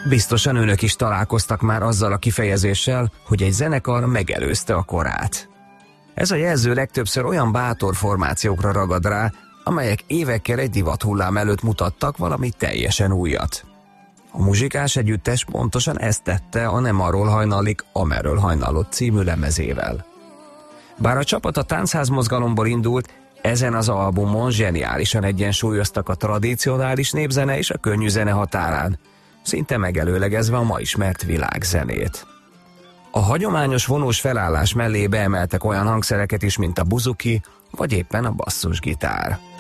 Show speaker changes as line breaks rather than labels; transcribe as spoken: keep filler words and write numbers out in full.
Biztosan önök is találkoztak már azzal a kifejezéssel, hogy egy zenekar megelőzte a korát. Ez a jelző legtöbbször olyan bátor formációkra ragad rá, amelyek évekkel egy divathullám előtt mutattak valami teljesen újat. A muzsikás együttes pontosan ezt tette a Nem arról hajnalik, amerről hajnalott című lemezével. Bár a csapat a táncházmozgalomból indult, ezen az albumon zseniálisan egyensúlyoztak a tradicionális népzene és a könnyű zene határán, szinte megelőlegezve a ma ismert világzenét. A hagyományos vonós felállás mellé beemeltek olyan hangszereket is, mint a buzuki, vagy éppen a basszusgitár.